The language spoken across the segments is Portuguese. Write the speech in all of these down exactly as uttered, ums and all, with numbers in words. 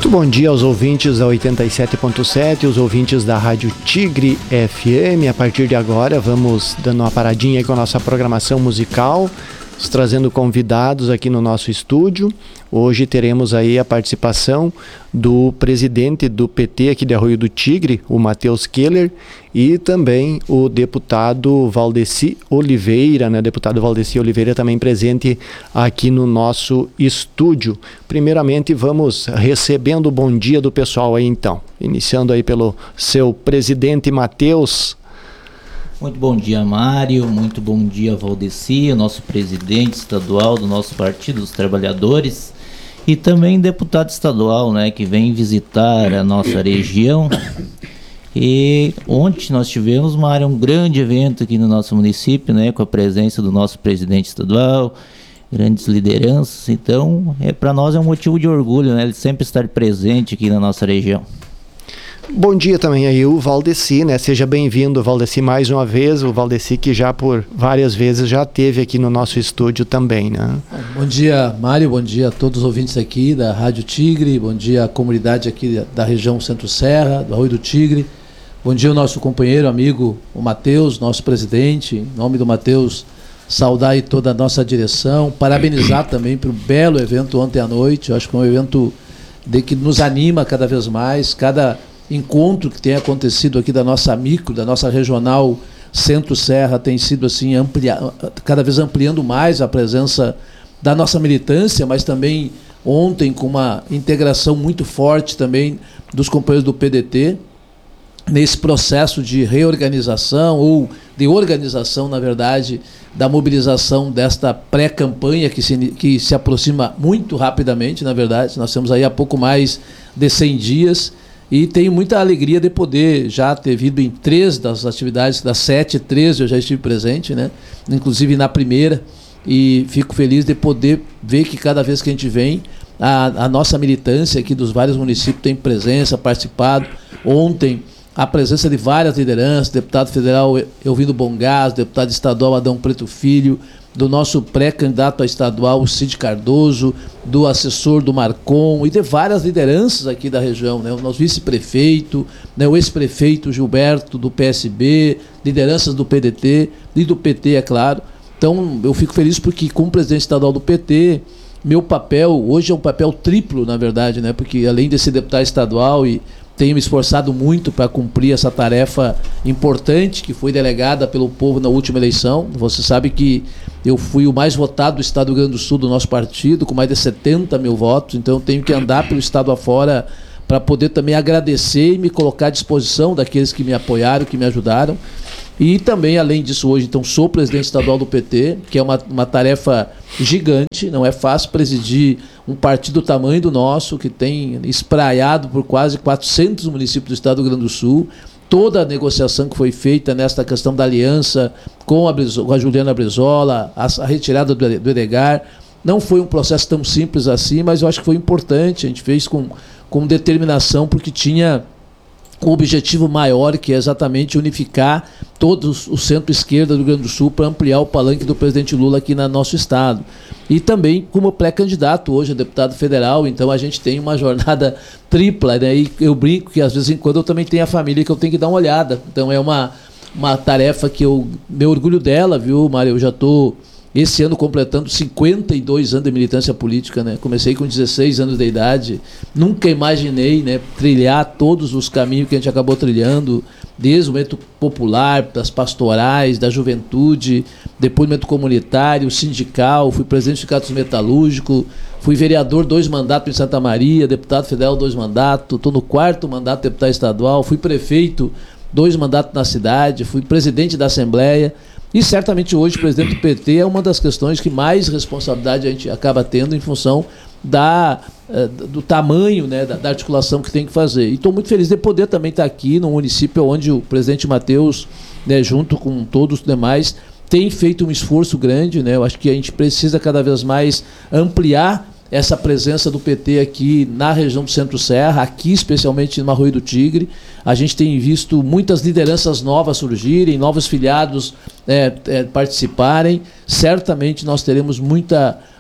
Muito bom dia aos ouvintes da oitenta e sete ponto sete, os ouvintes da Rádio Tigre F M. A partir de agora vamos dando uma paradinha aí com a nossa programação musical, trazendo convidados aqui no nosso estúdio. Hoje teremos aí a participação do presidente do P T aqui de Arroio do Tigre, o Matheus Keller, e também o deputado Valdeci Oliveira, né? Deputado Valdeci Oliveira também presente aqui no nosso estúdio. Primeiramente vamos recebendo o bom dia do pessoal aí então, iniciando aí pelo seu presidente Matheus. Muito bom dia, Mário, muito bom dia, Valdeci, o nosso presidente estadual do nosso Partido dos Trabalhadores e também deputado estadual, né, que vem visitar a nossa região. E ontem nós tivemos, Mário, um grande evento aqui no nosso município, né, com a presença do nosso presidente estadual, grandes lideranças. Então, é, para nós é um motivo de orgulho, né, ele sempre estar presente aqui na nossa região. Bom dia também aí o Valdeci, né? Seja bem-vindo, Valdeci, mais uma vez. O Valdeci que já por várias vezes já esteve aqui no nosso estúdio também, né? Bom dia, Mário, bom dia a todos os ouvintes aqui da Rádio Tigre, bom dia à comunidade aqui da região Centro-Serra, do Arroio do Tigre. Bom dia ao nosso companheiro, amigo, o Matheus, nosso presidente. Em nome do Matheus, saudar aí toda a nossa direção, parabenizar também pelo belo evento ontem à noite. Eu acho que é um evento de que nos anima cada vez mais, cada encontro que tem acontecido aqui da nossa micro, da nossa regional Centro-Serra tem sido assim, amplia, cada vez ampliando mais a presença da nossa militância, mas também ontem com uma integração muito forte também dos companheiros do P D T, nesse processo de reorganização ou de organização, na verdade, da mobilização desta pré-campanha que se, que se aproxima muito rapidamente, na verdade. Nós temos aí há pouco mais de cem dias. E tenho muita alegria de poder já ter vindo em três das atividades, das sete, três eu já estive presente, né? Inclusive na primeira, e fico feliz de poder ver que cada vez que a gente vem, a, a nossa militância aqui dos vários municípios tem presença, participado. Ontem, a presença de várias lideranças, deputado federal Elvino Bongás, deputado estadual Adão Preto Filho, do nosso pré-candidato a estadual, o Cid Cardoso, do assessor do Marcon e de várias lideranças aqui da região, né? O nosso vice-prefeito, né? O ex-prefeito Gilberto do P S B, lideranças do P D T e do P T, é claro. Então, eu fico feliz porque, como presidente estadual do P T, meu papel hoje é um papel triplo, na verdade, né? Porque além de ser deputado estadual e tenho me esforçado muito para cumprir essa tarefa importante que foi delegada pelo povo na última eleição. Você sabe que eu fui o mais votado do estado do Rio Grande do Sul do nosso partido, com mais de setenta mil votos, então eu tenho que andar pelo estado afora para poder também agradecer e me colocar à disposição daqueles que me apoiaram, que me ajudaram. E também, além disso, hoje, então, sou presidente estadual do P T, que é uma, uma tarefa gigante, não é fácil presidir um partido do tamanho do nosso, que tem espraiado por quase quatrocentos municípios do estado do Rio Grande do Sul. Toda a negociação que foi feita nesta questão da aliança com a, com a Juliana Brizola, a, a retirada do, do Edgar, não foi um processo tão simples assim, mas eu acho que foi importante, a gente fez com, com determinação, porque tinha o objetivo maior, que é exatamente unificar todos o centro-esquerda do Rio Grande do Sul para ampliar o palanque do presidente Lula aqui no nosso estado. E também como pré-candidato hoje a deputado federal, então a gente tem uma jornada tripla, né? E eu brinco que às vezes em quando eu também tenho a família que eu tenho que dar uma olhada. Então é uma, uma tarefa que eu me orgulho dela, viu, Mário? Eu já estou esse ano completando cinquenta e dois anos de militância política, né? Comecei com dezesseis anos de idade, nunca imaginei, né, trilhar todos os caminhos que a gente acabou trilhando, desde o movimento popular, das pastorais, da juventude, depois movimento comunitário, sindical, fui presidente do Sindicato Metalúrgico, fui vereador dois mandatos em Santa Maria, deputado federal dois mandatos, estou no quarto mandato de deputado estadual, fui prefeito dois mandatos na cidade, fui presidente da Assembleia. E certamente hoje o presidente do P T é uma das questões que mais responsabilidade a gente acaba tendo em função da, do tamanho, né, da, da articulação que tem que fazer. E estou muito feliz de poder também estar aqui no município onde o presidente Matheus, né, junto com todos os demais, tem feito um esforço grande, né? Eu acho que a gente precisa cada vez mais ampliar essa presença do P T aqui na região do Centro-Serra, aqui especialmente no Arroio do Tigre. A gente tem visto muitas lideranças novas surgirem, novos filiados é, é, participarem. Certamente nós teremos muita,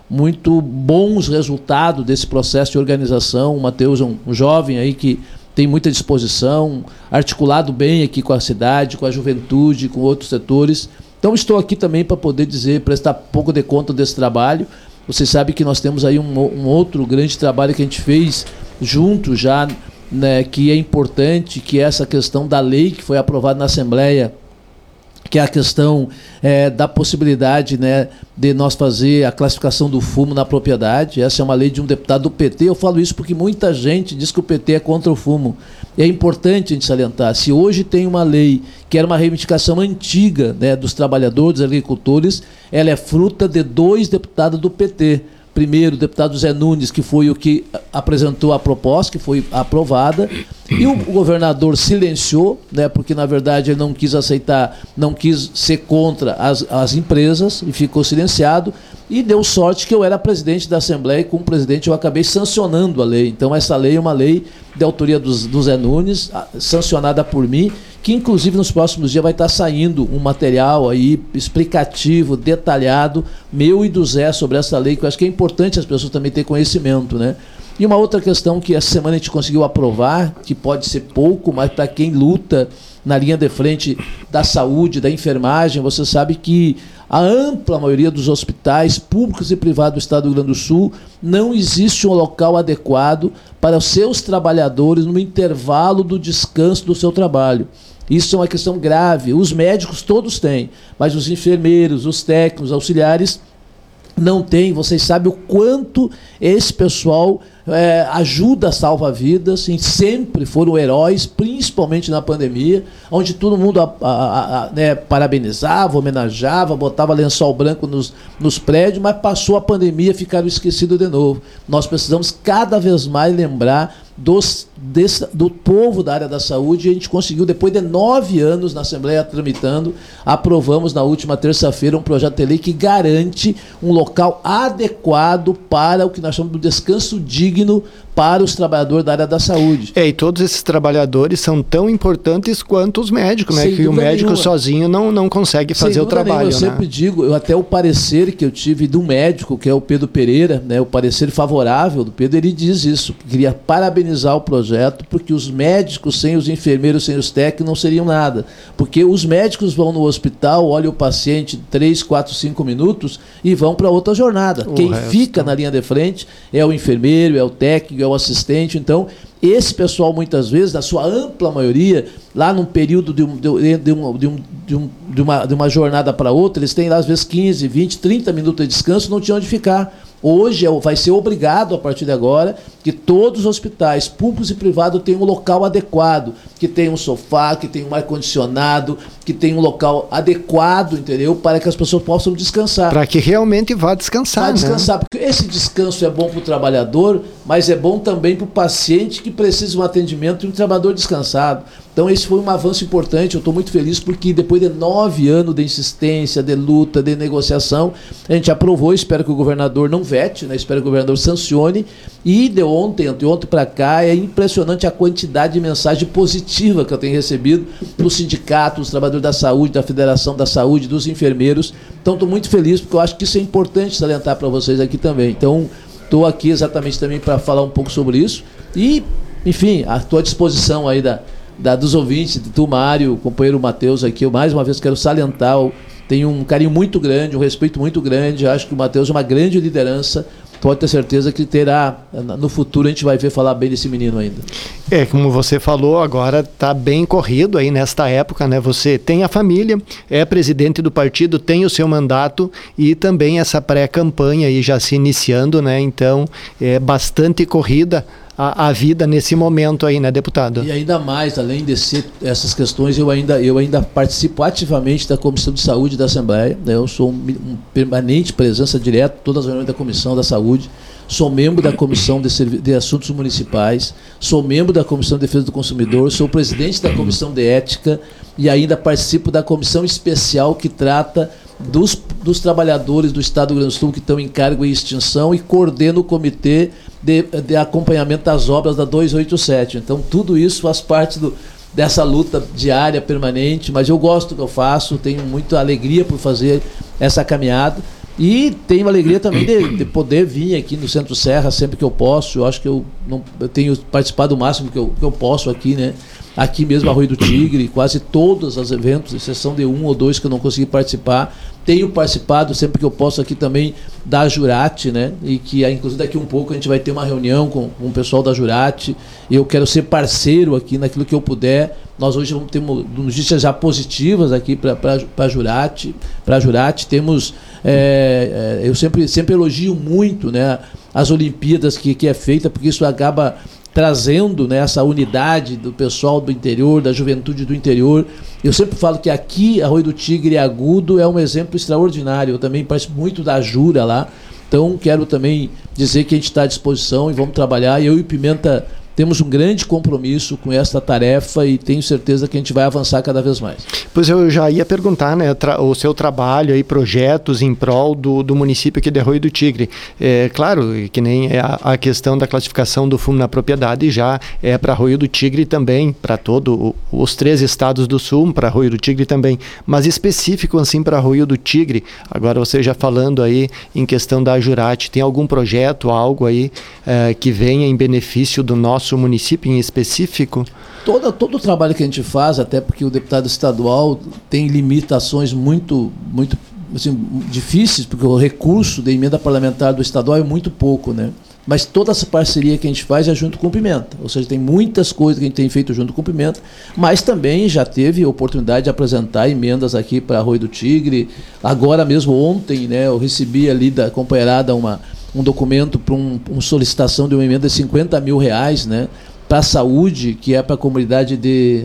muito bons resultados desse processo de organização. O Matheus é um, um jovem aí que tem muita disposição, articulado bem aqui com a cidade, com a juventude, com outros setores. Então estou aqui também para poder dizer, prestar um pouco de conta desse trabalho. Vocês sabem que nós temos aí um, um outro grande trabalho que a gente fez junto já, né, que é importante, que é essa questão da lei que foi aprovada na Assembleia, que é a questão é, da possibilidade, né, de nós fazer a classificação do fumo na propriedade. Essa é uma lei de um deputado do P T. Eu falo isso porque muita gente diz que o P T é contra o fumo. E é importante a gente salientar. Se hoje tem uma lei que era uma reivindicação antiga, né, dos trabalhadores, dos agricultores, ela é fruta de dois deputados do P T. Primeiro, o deputado Zé Nunes, que foi o que apresentou a proposta, que foi aprovada, e o governador silenciou, né, porque, na verdade, ele não quis aceitar, não quis ser contra as, as empresas, e ficou silenciado, e deu sorte que eu era presidente da Assembleia, e como presidente eu acabei sancionando a lei. Então, essa lei é uma lei de autoria do, do Zé Nunes, sancionada por mim, que inclusive nos próximos dias vai estar saindo um material aí explicativo, detalhado, meu e do Zé, sobre essa lei, que eu acho que é importante as pessoas também terem conhecimento, né? E uma outra questão que essa semana a gente conseguiu aprovar, que pode ser pouco, mas para quem luta na linha de frente da saúde, da enfermagem, você sabe que a ampla maioria dos hospitais públicos e privados do Estado do Rio Grande do Sul não existe um local adequado para os seus trabalhadores no intervalo do descanso do seu trabalho. Isso é uma questão grave. Os médicos todos têm, mas os enfermeiros, os técnicos, auxiliares não têm. Vocês sabem o quanto esse pessoal é, ajuda, salva vidas, e sempre foram heróis, principalmente na pandemia, onde todo mundo a, a, a, né, parabenizava, homenageava, botava lençol branco nos, nos prédios, mas passou a pandemia e ficaram esquecidos de novo. Nós precisamos cada vez mais lembrar Dos, desse, do povo da área da saúde, e a gente conseguiu, depois de nove anos na Assembleia tramitando, aprovamos na última terça-feira um projeto de lei que garante um local adequado para o que nós chamamos de descanso digno para os trabalhadores da área da saúde. É, e todos esses trabalhadores são tão importantes quanto os médicos, né? Sem Que o médico nenhuma. sozinho não, não consegue fazer Sem o trabalho, nenhuma. Eu né? sempre digo, eu, até o parecer que eu tive de um médico, que é o Pedro Pereira, né, o parecer favorável do Pedro, ele diz isso, que queria parabenizar o projeto, porque os médicos sem os enfermeiros, sem os técnicos, não seriam nada. Porque os médicos vão no hospital, olham o paciente três, quatro, cinco minutos e vão para outra jornada. O Quem resto. fica na linha de frente é o enfermeiro, é o técnico, é o assistente. Então, esse pessoal, muitas vezes, na sua ampla maioria, lá num período de, um, de, um, de, um, de, um, de, um, de, uma, de uma jornada para outra, eles têm lá, às vezes, quinze, vinte, trinta minutos de descanso, não tinham onde ficar. Hoje vai ser obrigado, a partir de agora, que todos os hospitais, públicos e privados, tenham um local adequado, que tenha um sofá, que tenha um ar-condicionado, que tenha um local adequado, entendeu? Para que as pessoas possam descansar. Para que realmente vá descansar, Vai descansar, né? porque esse descanso é bom para o trabalhador, mas é bom também para o paciente que precisa de um atendimento e um trabalhador descansado. Então esse foi um avanço importante, eu estou muito feliz porque depois de nove anos de insistência, de luta, de negociação, a gente aprovou, espero que o governador não vete, né? Espero que o governador sancione, e de ontem, de ontem para cá, é impressionante a quantidade de mensagem positiva que eu tenho recebido dos sindicatos, dos trabalhadores da saúde, da Federação da Saúde, dos enfermeiros. Então estou muito feliz porque eu acho que isso é importante salientar para vocês aqui também. Então estou aqui exatamente também para falar um pouco sobre isso e, enfim, estou à disposição aí da Da, dos ouvintes, do Mário, o companheiro Matheus aqui. Eu mais uma vez quero salientar, eu tenho um carinho muito grande, um respeito muito grande. Eu acho que o Matheus é uma grande liderança. Pode ter certeza que terá, no futuro a gente vai ver falar bem desse menino ainda. É, como você falou, agora está bem corrido aí nesta época, né? Você tem a família, é presidente do partido, tem o seu mandato e também essa pré-campanha aí já se iniciando, né? Então, é bastante corrida a, a vida nesse momento aí, né, deputado? E ainda mais, além de ser essas questões, eu ainda, eu ainda participo ativamente da Comissão de Saúde da Assembleia, né? Eu sou um, um permanente presença direta, todas as reuniões da Comissão da Saúde, sou membro da Comissão de, Servi- de Assuntos Municipais, sou membro da Comissão de Defesa do Consumidor, sou presidente da Comissão de Ética e ainda participo da Comissão Especial que trata dos, dos trabalhadores do Estado do Rio Grande do Sul que estão em cargo em extinção e coordeno o Comitê de, de Acompanhamento das Obras da duzentos e oitenta e sete. Então, tudo isso faz parte do, dessa luta diária, permanente, mas eu gosto do que eu faço, tenho muita alegria por fazer essa caminhada. E tenho a alegria também de, de poder vir aqui no Centro Serra sempre que eu posso. Eu acho que eu, não, eu tenho participado o máximo que eu, que eu posso aqui, né? Aqui mesmo, Arroio do Tigre, quase todos os eventos, exceção de um ou dois que eu não consegui participar. Tenho participado sempre que eu posso aqui também da Jurate, né? E que inclusive daqui um pouco a gente vai ter uma reunião com, com o pessoal da Jurate. Eu quero ser parceiro aqui naquilo que eu puder. Nós hoje vamos ter notícias já positivas aqui para a Jurate. Para a Jurate temos, é, é, eu sempre, sempre elogio muito, né, as Olimpíadas que, que é feita, porque isso acaba trazendo, né, essa unidade do pessoal do interior, da juventude do interior. Eu sempre falo que aqui, Arroio do Tigre e Agudo é um exemplo extraordinário. Eu também participo muito da Jura lá, então quero também dizer que a gente está à disposição e vamos trabalhar. Eu e o Pimenta temos um grande compromisso com esta tarefa e tenho certeza que a gente vai avançar cada vez mais. Pois eu já ia perguntar, né, o seu trabalho e projetos em prol do, do município aqui de Arroio do Tigre. É claro, que nem a, a questão da classificação do fundo na propriedade já é para Arroio do Tigre também, para todos os três estados do sul, para Arroio do Tigre também, mas específico assim para Arroio do Tigre. Agora você já falando aí em questão da Jurate, tem algum projeto, algo aí é, que venha em benefício do nosso município em específico? Todo, todo o trabalho que a gente faz, até porque o deputado estadual tem limitações muito, muito assim, difíceis, porque o recurso da emenda parlamentar do estadual é muito pouco, né? Mas toda essa parceria que a gente faz é junto com o Pimenta, ou seja, tem muitas coisas que a gente tem feito junto com o Pimenta, mas também já teve a oportunidade de apresentar emendas aqui para Arroio do Tigre. Agora mesmo, ontem, né, eu recebi ali da companheirada uma um documento para um, uma solicitação de uma emenda de cinquenta mil reais, né, para a saúde, que é para a comunidade de,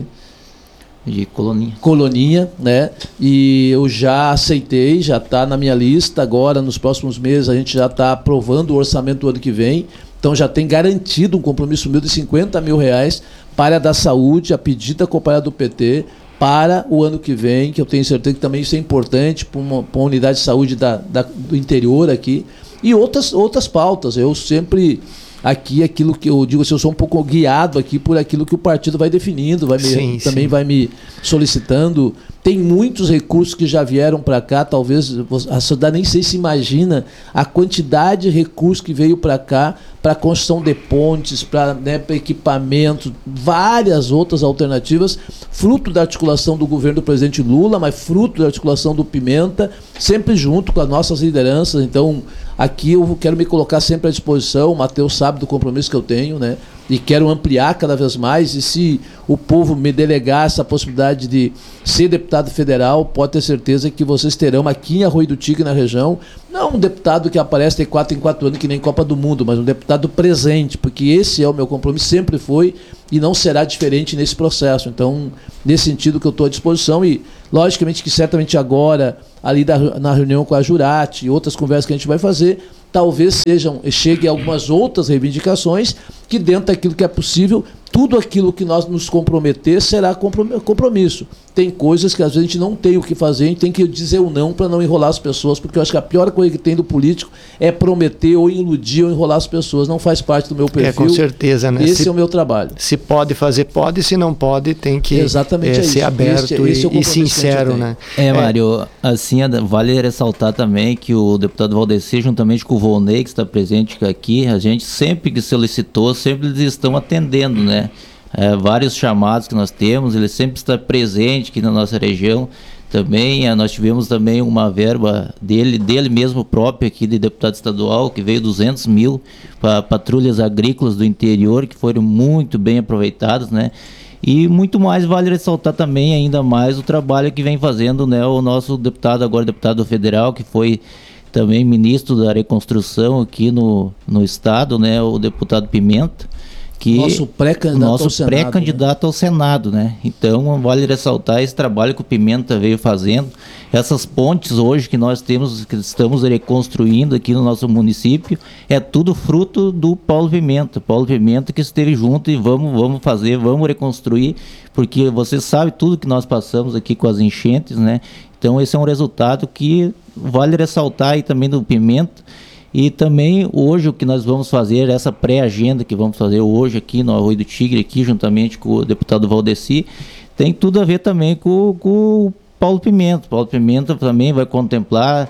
de Coloninha. Coloninha, né, e eu já aceitei, já está na minha lista. Agora, nos próximos meses, a gente já está aprovando o orçamento do ano que vem, então já tem garantido um compromisso meu de cinquenta mil reais para a da saúde, a pedido da companheirada do P T, para o ano que vem, que eu tenho certeza que também isso é importante para uma, para uma unidade de saúde da, da, do interior aqui. E outras, outras pautas. Eu sempre, aqui, aquilo que eu digo, assim, eu sou um pouco guiado aqui por aquilo que o partido vai definindo, vai me, sim, também sim. vai me solicitando. Tem muitos recursos que já vieram para cá, talvez a sociedade nem sei se imagina a quantidade de recursos que veio para cá, para construção de pontes, para, né, para equipamento, várias outras alternativas, fruto da articulação do governo do presidente Lula, mas fruto da articulação do Pimenta, sempre junto com as nossas lideranças. Então, aqui eu quero me colocar sempre à disposição. O Matheus sabe do compromisso que eu tenho, né? E quero ampliar cada vez mais. E se o povo me delegar essa possibilidade de ser deputado federal, pode ter certeza que vocês terão aqui em Arroio do Tigre, na região, não um deputado que aparece de quatro em quatro anos, que nem Copa do Mundo, mas um deputado presente, porque esse é o meu compromisso, sempre foi e não será diferente nesse processo. Então, nesse sentido que eu estou à disposição, e logicamente que certamente agora, ali da, na reunião com a Jurate e outras conversas que a gente vai fazer, talvez sejam, cheguem algumas outras reivindicações que, dentro daquilo que é possível, tudo aquilo que nós nos comprometer será compromisso. Tem coisas que às vezes a gente não tem o que fazer, a gente tem que dizer o não para não enrolar as pessoas, porque eu acho que a pior coisa que tem do político é prometer ou iludir ou enrolar as pessoas. Não faz parte do meu perfil. É, com certeza, né? Esse se, é o meu trabalho. Se pode fazer, pode. Se não pode, tem que Exatamente é, é ser isso. aberto esse, esse é e sincero, né? É, Mário, assim, vale ressaltar também que o deputado Valdeci, juntamente com o Volney, que está presente aqui, a gente sempre que solicitou, sempre eles estão atendendo, né? É, vários chamados que nós temos, ele sempre está presente aqui na nossa região. Também é, nós tivemos também uma verba dele, dele mesmo próprio aqui de deputado estadual, que veio duzentos mil para patrulhas agrícolas do interior, que foram muito bem aproveitadas, né? E muito mais vale ressaltar também ainda mais o trabalho que vem fazendo, né, o nosso deputado, agora deputado federal, que foi também ministro da reconstrução aqui no, no estado, né, o deputado Pimenta. Que nosso pré-candidato nosso ao Senado, pré-candidato, né? ao Senado, né? Então, vale ressaltar esse trabalho que o Pimenta veio fazendo. Essas pontes hoje que nós temos, que estamos reconstruindo aqui no nosso município, é tudo fruto do Paulo Pimenta. Paulo Pimenta que esteve junto e vamos, vamos fazer, vamos reconstruir, porque você sabe tudo que nós passamos aqui com as enchentes, né? Então, esse é um resultado que vale ressaltar aí também do Pimenta. E também hoje o que nós vamos fazer, essa pré-agenda que vamos fazer hoje aqui no Arroio do Tigre, aqui juntamente com o deputado Valdeci, tem tudo a ver também com, com o Paulo Pimenta. Paulo Pimenta também vai contemplar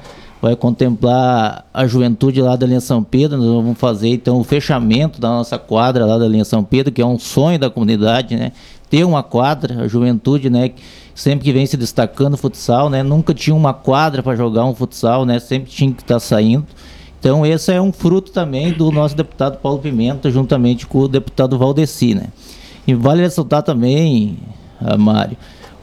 vai contemplar a juventude lá da linha São Pedro. Nós vamos fazer então o fechamento da nossa quadra lá da linha São Pedro, que é um sonho da comunidade, né? Ter uma quadra, a juventude, né? Sempre que vem se destacando no futsal, né? Nunca tinha uma quadra para jogar um futsal, né? Sempre tinha que estar tá saindo. Então esse é um fruto também do nosso deputado Paulo Pimenta, juntamente com o deputado Valdeci, né? E vale ressaltar também, Mário,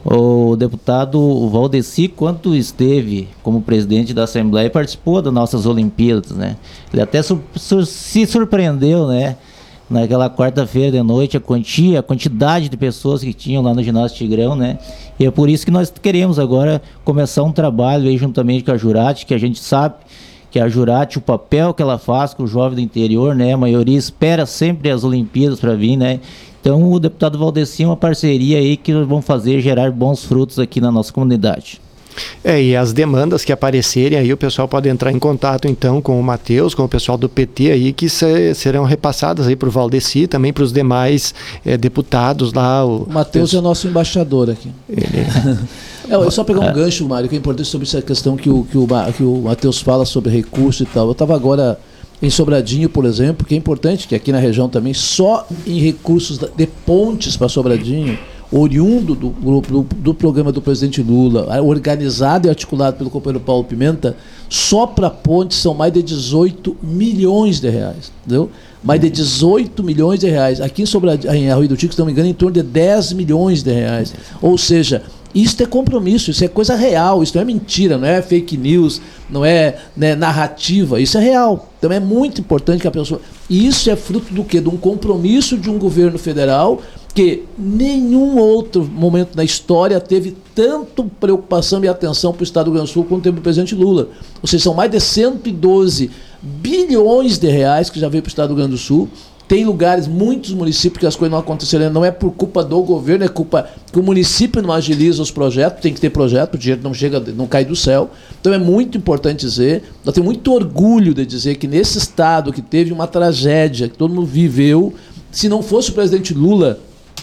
o deputado Valdeci, quando esteve como presidente da Assembleia, participou das nossas Olimpíadas, né? Ele até su- su- se surpreendeu, né? Naquela quarta-feira de noite, a quantia, a quantidade de pessoas que tinham lá no ginásio Tigrão, né? E é por isso que nós queremos agora começar um trabalho aí juntamente com a Jurate, que a gente sabe que a Jurate, o papel que ela faz com o jovem do interior, né? A maioria espera sempre as Olimpíadas para vir, né? Então o deputado Valdeci é uma parceria aí que nós vamos fazer gerar bons frutos aqui na nossa comunidade. É, e as demandas que aparecerem aí, o pessoal pode entrar em contato então com o Matheus, com o pessoal do P T aí, que se, serão repassadas aí para o Valdeci, também para os demais é, deputados lá. O, o Matheus é nosso embaixador aqui. Ele... é, eu só pegar um gancho, Mário, que é importante sobre essa questão que o, que o, que o Matheus fala sobre recurso e tal. Eu estava agora em Sobradinho, por exemplo, que é importante, que aqui na região também, só em recursos de pontes para Sobradinho, oriundo do, do, do programa do presidente Lula, organizado e articulado pelo companheiro Paulo Pimenta, só para pontes são mais de dezoito milhões de reais, entendeu? Mais de dezoito milhões de reais. Aqui em Sobradinho, em Arroio do Tigre, se não me engano, em torno de dez milhões de reais. Ou seja, isso é compromisso, isso é coisa real, isso não é mentira, não é fake news, não é, né, narrativa, isso é real. Então é muito importante que a pessoa... E isso é fruto do quê? De um compromisso de um governo federal que nenhum outro momento na história teve tanto preocupação e atenção para o Estado do Rio Grande do Sul quanto teve o presidente Lula. Ou seja, são mais de cento e doze bilhões de reais que já veio para o Estado do Rio Grande do Sul. Tem lugares, muitos municípios que as coisas não aconteceram, não é por culpa do governo, é culpa que o município não agiliza os projetos, tem que ter projeto, o dinheiro não chega, não cai do céu. Então é muito importante dizer, nós temos muito orgulho de dizer que nesse estado que teve uma tragédia, que todo mundo viveu, se não fosse o presidente Lula,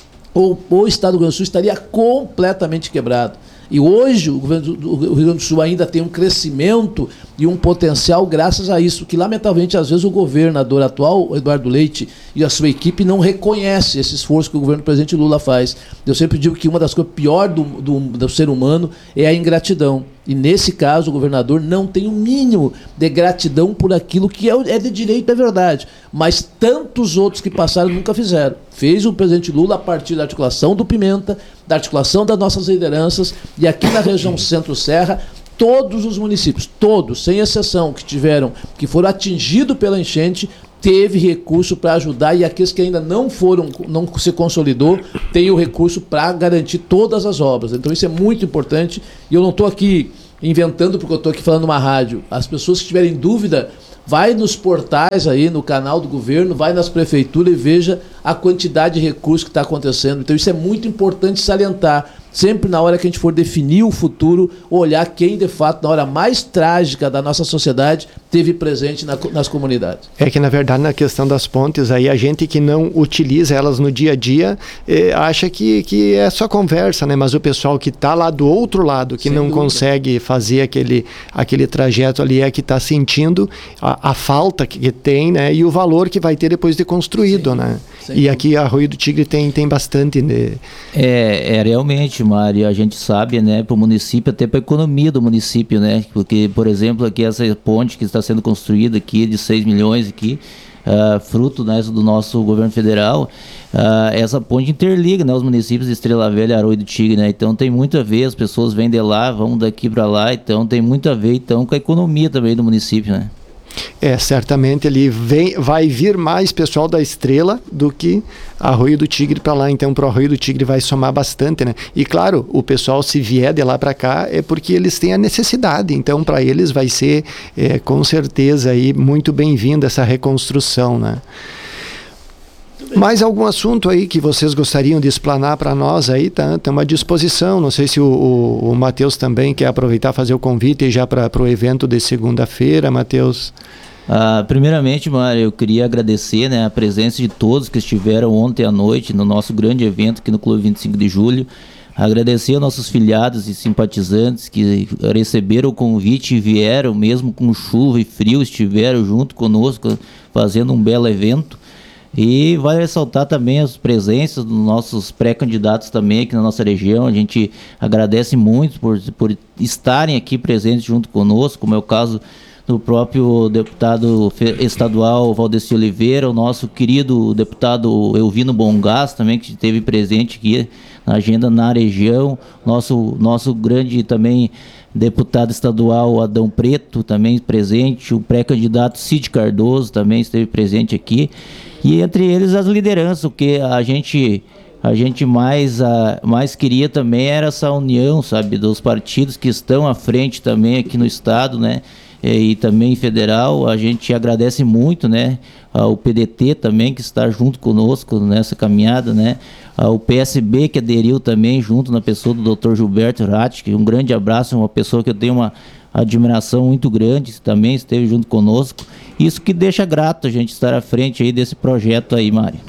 o, o estado do Rio Grande do Sul estaria completamente quebrado. E hoje o governo do Rio Grande do Sul ainda tem um crescimento e um potencial graças a isso, que lamentavelmente às vezes o governador atual, Eduardo Leite, e a sua equipe não reconhece esse esforço que o governo do presidente Lula faz. Eu sempre digo que uma das coisas piores do, do, do ser humano é a ingratidão. E nesse caso o governador não tem o mínimo de gratidão por aquilo que é, é de direito, é verdade. Mas tantos outros que passaram nunca fizeram. Fez o presidente Lula a partir da articulação do Pimenta, da articulação das nossas lideranças, e aqui na região Centro-Serra, todos os municípios, todos, sem exceção, que tiveram, que foram atingidos pela enchente, teve recurso para ajudar, e aqueles que ainda não foram, não se consolidou, tem o recurso para garantir todas as obras. Então isso é muito importante, e eu não estou aqui inventando porque eu estou aqui falando numa rádio. As pessoas que tiverem dúvida, vai nos portais aí, no canal do governo, vai nas prefeituras e veja a quantidade de recursos que está acontecendo. Então isso é muito importante salientar. Sempre na hora que a gente for definir o futuro, olhar quem de fato, na hora mais trágica da nossa sociedade, teve presente na, nas comunidades. É que na verdade na questão das pontes aí, a gente que não utiliza elas no dia a dia, eh, acha que, que é só conversa, né? Mas o pessoal que está lá do outro lado, que Sem não dúvida. consegue fazer aquele, aquele trajeto ali, é que está sentindo a, a falta que tem, né? E o valor que vai ter depois de construído, Sim. né? Sem e dúvida. Aqui a Arroio do Tigre tem, tem bastante, né? É, é realmente, Mário, a gente sabe, né, para o município, até para a economia do município, né? Porque, por exemplo, aqui essa ponte que está sendo construída aqui, de seis milhões aqui, uh, fruto, né, do nosso governo federal, uh, essa ponte interliga, né, os municípios de Estrela Velha e Arroio do Tigre, né? Então tem muito a ver, as pessoas vêm de lá, vão daqui para lá, então tem muito a ver então com a economia também do município, né? É, certamente ele vem, vai vir mais pessoal da Estrela do que Arroio do Tigre para lá, então para o Arroio do Tigre vai somar bastante, né? E claro, o pessoal se vier de lá para cá é porque eles têm a necessidade, então para eles vai ser é, com certeza aí muito bem-vinda essa reconstrução, né? Mais algum assunto aí que vocês gostariam de explanar para nós aí? Tá, estamos à disposição. Não sei se o, o, o Matheus também quer aproveitar fazer o convite já para o evento de segunda-feira, Matheus. Ah, primeiramente, Mário, eu queria agradecer, né, a presença de todos que estiveram ontem à noite no nosso grande evento aqui no Clube vinte e cinco de Julho. Agradecer aos nossos filiados e simpatizantes que receberam o convite e vieram, mesmo com chuva e frio, estiveram junto conosco fazendo um belo evento. E vai ressaltar também as presenças dos nossos pré-candidatos também aqui na nossa região. A gente agradece muito por, por estarem aqui presentes junto conosco, como é o caso do próprio deputado estadual Valdeci Oliveira, o nosso querido deputado Elvino Bongás também, que esteve presente aqui na agenda na região, nosso, nosso grande também deputado estadual Adão Preto também presente, o pré-candidato Cid Cardoso também esteve presente aqui, e entre eles as lideranças, o que a gente... A gente mais, a, mais queria também era essa união, sabe, dos partidos que estão à frente também aqui no estado, né, e, e também federal. A gente agradece muito, né, ao P D T também, que está junto conosco nessa caminhada, né, ao P S B, que aderiu também junto na pessoa do doutor Gilberto Ratti, um grande abraço, uma pessoa que eu tenho uma admiração muito grande, também esteve junto conosco. Isso que deixa grato a gente estar à frente aí desse projeto aí, Mário.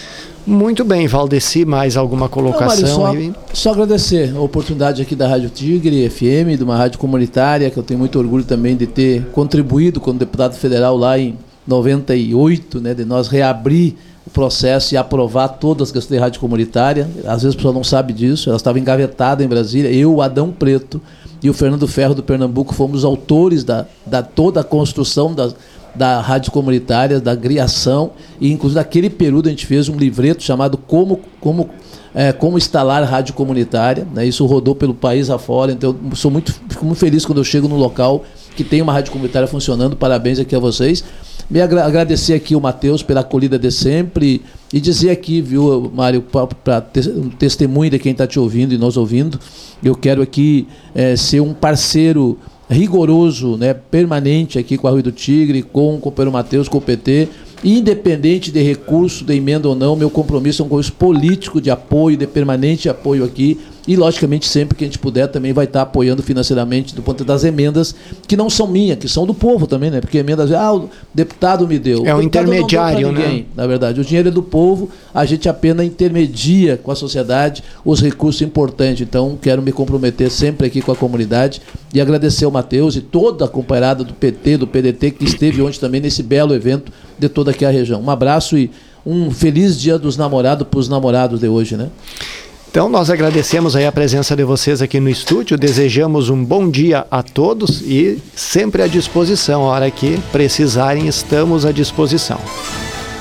Muito bem, Valdeci, mais alguma colocação? Não, Mário, só, só agradecer a oportunidade aqui da Rádio Tigre F M, de uma rádio comunitária, que eu tenho muito orgulho também de ter contribuído como deputado federal lá em noventa e oito, né, de nós reabrir o processo e aprovar todas as questões de rádio comunitária. Às vezes a pessoa não sabe disso, ela estava engavetada em Brasília. Eu, o Adão Preto e o Fernando Ferro do Pernambuco fomos autores da, da toda a construção das da rádio comunitária, da criação, e inclusive naquele período a gente fez um livreto chamado Como, como, é, como Instalar Rádio Comunitária, né? Isso rodou pelo país afora, então eu sou muito, fico muito feliz quando eu chego num local que tem uma rádio comunitária funcionando. Parabéns aqui a vocês. Me agra- agradecer aqui o Matheus pela acolhida de sempre e dizer aqui, viu, Mário, para te- um testemunho de quem está te ouvindo e nos ouvindo, eu quero aqui é, ser um parceiro rigoroso, né, permanente aqui com a Rui do Tigre, com o companheiro Matheus, com o P T, independente de recurso, de emenda ou não. Meu compromisso é um compromisso político de apoio, de permanente apoio aqui, e logicamente sempre que a gente puder também vai estar apoiando financeiramente do ponto das emendas, que não são minhas, que são do povo também, né, porque emendas, ah, o deputado me deu. É um intermediário, ninguém, né? Na verdade, o dinheiro é do povo, a gente apenas intermedia com a sociedade os recursos importantes. Então, quero me comprometer sempre aqui com a comunidade e agradecer ao Matheus e toda a companheirada do P T, do P D T, que esteve ontem também nesse belo evento de toda aqui a região. Um abraço e um feliz Dia dos Namorados para os namorados de hoje, né? Então, nós agradecemos aí a presença de vocês aqui no estúdio, desejamos um bom dia a todos e sempre à disposição, a hora que precisarem, estamos à disposição.